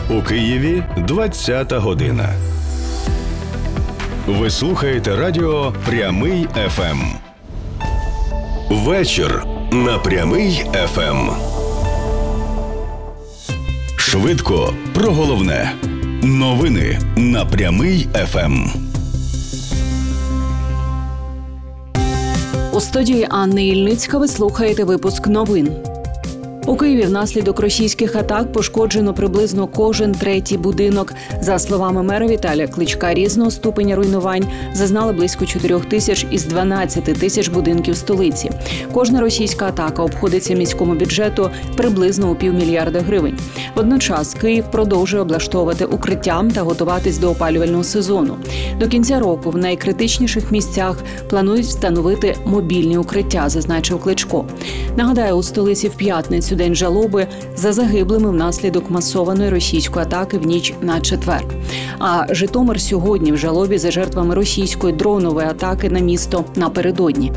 У Києві 20 година. Ви слухаєте радіо «Прямий ФМ». Вечір на «Прямий ФМ». Швидко про головне. Новини на «Прямий ФМ». У студії Анни Ільницька ви слухаєте випуск новин. У Києві внаслідок російських атак пошкоджено приблизно кожен третій будинок. За словами мера Віталія Кличка, різного ступеня руйнувань зазнали близько 4 тисяч із 12 тисяч будинків столиці. Кожна російська атака обходиться міському бюджету приблизно у $500 мільярда гривень. Водночас Київ продовжує облаштовувати укриття та готуватись до опалювального сезону. До кінця року в найкритичніших місцях планують встановити мобільні укриття, зазначив Кличко. Нагадаю, у столиці в п'ятницю день жалоби за загиблими внаслідок масованої російської атаки в ніч на четвер. А Житомир сьогодні в жалобі за жертвами російської дронової атаки на місто напередодні.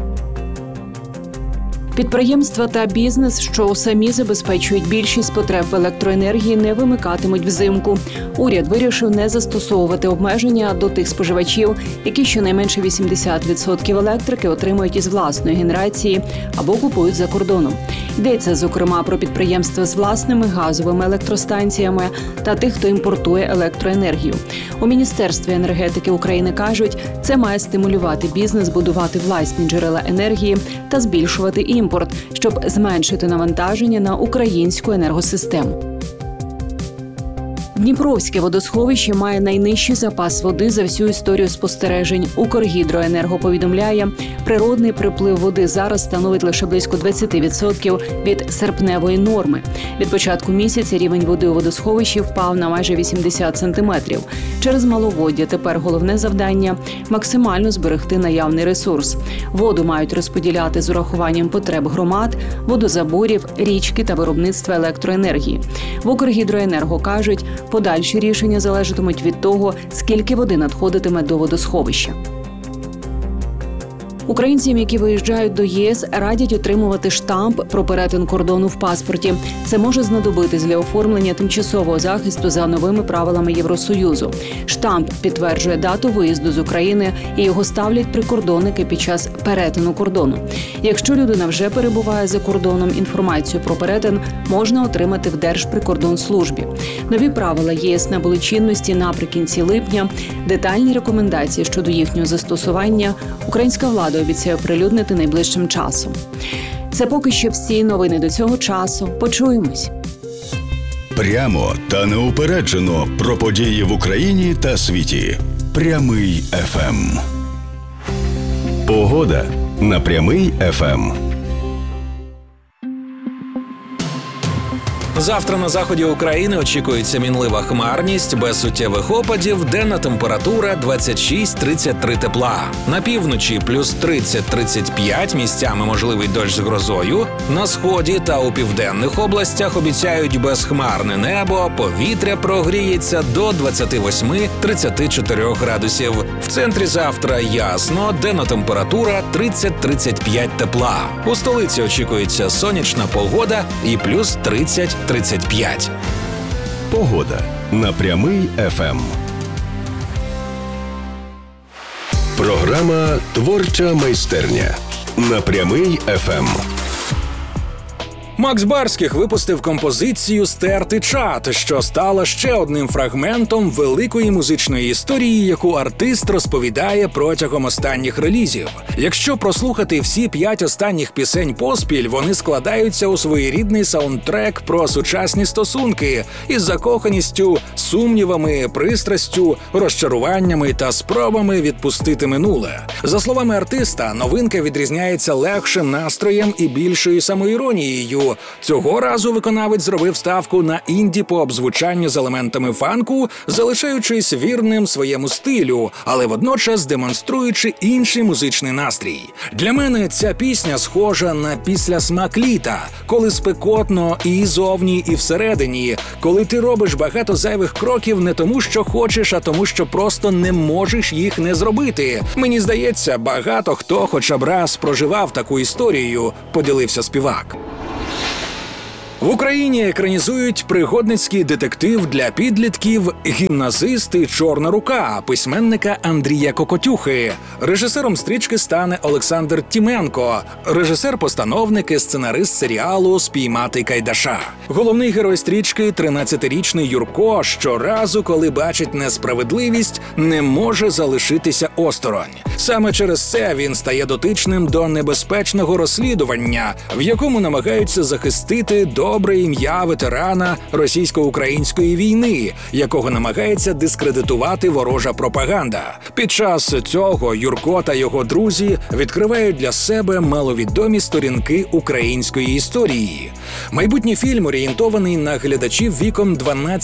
Підприємства та бізнес, що самі забезпечують більшість потреб в електроенергії, не вимикатимуть взимку. Уряд вирішив не застосовувати обмеження до тих споживачів, які щонайменше 80% електрики отримують із власної генерації або купують за кордоном. Йдеться, зокрема, про підприємства з власними газовими електростанціями та тих, хто імпортує електроенергію. У Міністерстві енергетики України кажуть, це має стимулювати бізнес будувати власні джерела енергії та збільшувати імпорт, щоб зменшити навантаження на українську енергосистему. Дніпровське водосховище має найнижчий запас води за всю історію спостережень. Укргідроенерго повідомляє, природний приплив води зараз становить лише близько 20% від серпневої норми. Від початку місяця рівень води у водосховищі впав на майже 80 сантиметрів. Через маловоддя тепер головне завдання – максимально зберегти наявний ресурс. Воду мають розподіляти з урахуванням потреб громад, водозаборів, річки та виробництва електроенергії. В Укргідроенерго кажуть, подальші рішення залежатимуть від того, скільки води надходитиме до водосховища. Українцям, які виїжджають до ЄС, радять отримувати штамп про перетин кордону в паспорті. Це може знадобитись для оформлення тимчасового захисту за новими правилами Євросоюзу. Штамп підтверджує дату виїзду з України і його ставлять прикордонники під час перетину кордону. Якщо людина вже перебуває за кордоном, інформацію про перетин можна отримати в Держприкордонслужбі. Нові правила ЄС набули чинності наприкінці липня. Детальні рекомендації щодо їхнього застосування українська влада обіцяє оприлюднити найближчим часом. Це поки що всі новини до цього часу. Почуємось. Прямо та неупереджено про події в Україні та світі. «Прямий ФМ». Погода на «Прямий ФМ». Завтра на заході України очікується мінлива хмарність, без суттєвих опадів, денна температура 26-33 тепла. На півночі плюс 30-35, місцями можливий дощ з грозою. На сході та у південних областях обіцяють безхмарне небо, повітря прогріється до 28-34 градусів. В центрі завтра ясно, денна температура 30-35 тепла. У столиці очікується сонячна погода і плюс 30-35. Погода на «Прямий ФМ». Програма «Творча майстерня» на «Прямий ФМ». Макс Барських випустив композицію «Стерти чат», що стала ще одним фрагментом великої музичної історії, яку артист розповідає протягом останніх релізів. Якщо прослухати всі 5 останніх пісень поспіль, вони складаються у своєрідний саундтрек про сучасні стосунки із закоханістю, сумнівами, пристрастю, розчаруваннями та спробами відпустити минуле. За словами артиста, новинка відрізняється легшим настроєм і більшою самоіронією. Цього разу виконавець зробив ставку на інді-поп звучання з елементами фанку, залишаючись вірним своєму стилю, але водночас демонструючи інший музичний настрій. Для мене ця пісня схожа на післясмак літа, коли спекотно і зовні, і всередині, коли ти робиш багато зайвих кроків не тому, що хочеш, а тому, що просто не можеш їх не зробити. Мені здається, багато хто хоча б раз проживав таку історію, поділився співак. В Україні екранізують пригодницький детектив для підлітків «Гімназист і Чорна рука» письменника Андрія Кокотюхи. Режисером стрічки стане Олександр Тіменко, режисер-постановник і сценарист серіалу «Спіймати Кайдаша». Головний герой стрічки – 13-річний Юрко, щоразу, коли бачить несправедливість, не може залишитися осторонь. Саме через це він стає дотичним до небезпечного розслідування, в якому намагаються захистити добре ім'я ветерана російсько-української війни, якого намагається дискредитувати ворожа пропаганда. Під час цього Юрко та його друзі відкривають для себе маловідомі сторінки української історії. Майбутній фільм орієнтований на глядачів віком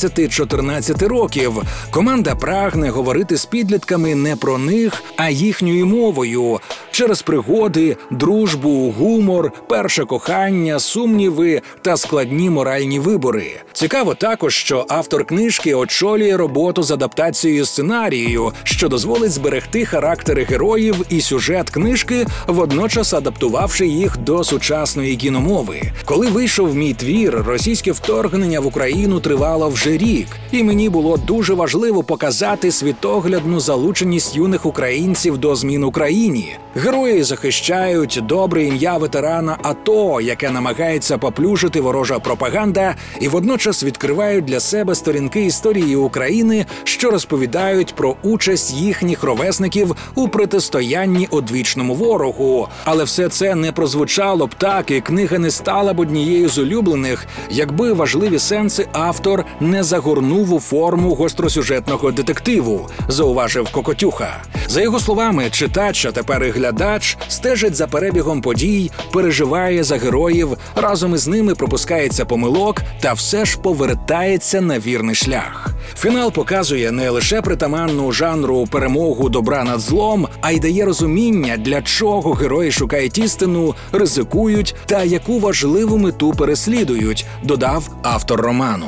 12-14 років. Команда прагне говорити з підлітками не про них, а їхньою мовою. Через пригоди, дружбу, гумор, перше кохання, сумніви та складні моральні вибори. Цікаво також, що автор книжки очолює роботу з адаптацією сценарію, що дозволить зберегти характери героїв і сюжет книжки, водночас адаптувавши їх до сучасної кіномови. Коли вийшов мій твір, російське вторгнення в Україну тривало вже рік, і мені було дуже важливо показати світоглядну залученість юних українців до змін в Україні. Герої захищають добре ім'я ветерана АТО, яке намагається поплюжити ворожа пропаганда, і водночас відкривають для себе сторінки історії України, що розповідають про участь їхніх ровесників у протистоянні одвічному ворогу. Але все це не прозвучало б так, і книга не стала б однією з улюблених, якби важливі сенси автор не загорнув у форму гостросюжетного детективу, зауважив Кокотюха. За його словами, читач, а тепер і глядач, стежить за перебігом подій, переживає за героїв, разом із ними пропускається помилок та все ж повертається на вірний шлях. Фінал показує не лише притаманну жанру перемогу добра над злом, а й дає розуміння, для чого герої шукають істину, ризикують та яку важливу мету переслідують, додав автор роману.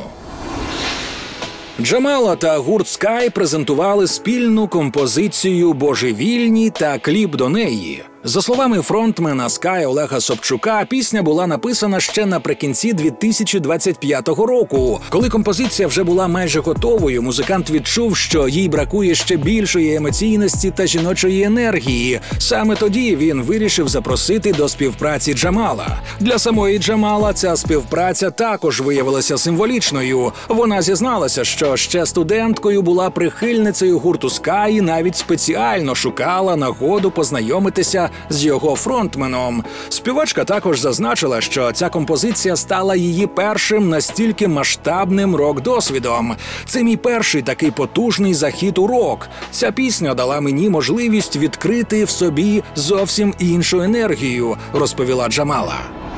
Джамала та гурт Sky презентували спільну композицію «Божевільні» та кліп до неї. За словами фронтмена Sky Олега Собчука, пісня була написана ще наприкінці 2025 року. Коли композиція вже була майже готовою, музикант відчув, що їй бракує ще більшої емоційності та жіночої енергії. Саме тоді він вирішив запросити до співпраці Джамала. Для самої Джамала ця співпраця також виявилася символічною. Вона зізналася, що ще студенткою була прихильницею гурту Sky і навіть спеціально шукала нагоду познайомитися з його фронтменом. Співачка також зазначила, що ця композиція стала її першим настільки масштабним рок-досвідом. Це мій перший такий потужний захід у рок. Ця пісня дала мені можливість відкрити в собі зовсім іншу енергію, розповіла Джамала.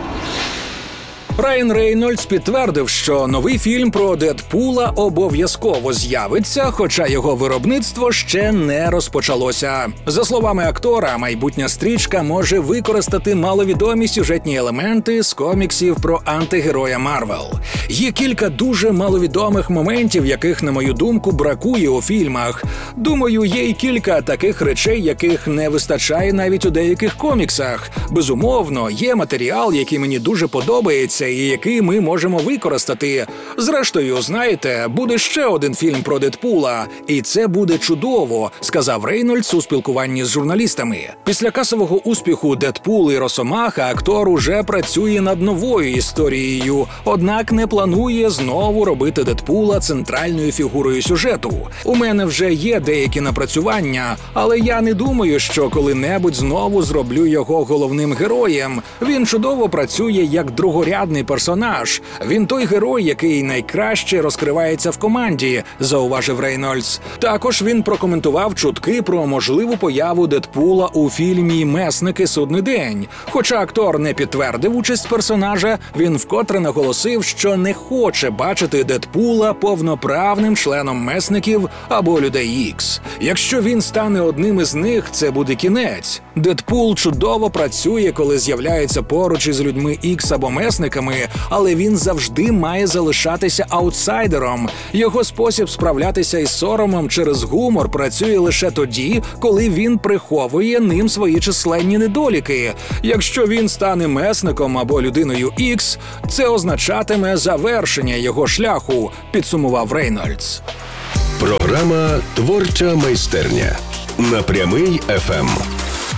Райан Рейнольдс підтвердив, що новий фільм про Дедпула обов'язково з'явиться, хоча його виробництво ще не розпочалося. За словами актора, майбутня стрічка може використати маловідомі сюжетні елементи з коміксів про антигероя Марвел. Є кілька дуже маловідомих моментів, яких, на мою думку, бракує у фільмах. Думаю, є й кілька таких речей, яких не вистачає навіть у деяких коміксах. Безумовно, є матеріал, який мені дуже подобається, і який ми можемо використати. Зрештою, знаєте, буде ще один фільм про Дедпула, і це буде чудово, сказав Рейнольдс у спілкуванні з журналістами. Після касового успіху «Дедпул» і «Росомаха» актор уже працює над новою історією, однак не планує знову робити Дедпула центральною фігурою сюжету. У мене вже є деякі напрацювання, але я не думаю, що коли-небудь знову зроблю його головним героєм. Він чудово працює як другорядний персонаж. Він той герой, який найкраще розкривається в команді, зауважив Рейнольдс. Також він прокоментував чутки про можливу появу Дедпула у фільмі «Месники. Судний день». Хоча актор не підтвердив участь персонажа, він вкотре наголосив, що не хоче бачити Дедпула повноправним членом Месників або Людей Ікс. Якщо він стане одним із них, це буде кінець. Дедпул чудово працює, коли з'являється поруч із людьми Ікс або месниками, але він завжди має залишатися аутсайдером. Його спосіб справлятися із соромом через гумор працює лише тоді, коли він приховує ним свої численні недоліки. Якщо він стане месником або людиною Ікс, це означатиме завершення його шляху, підсумував Рейнольдс. Програма «Творча майстерня» на Прямий ФМ.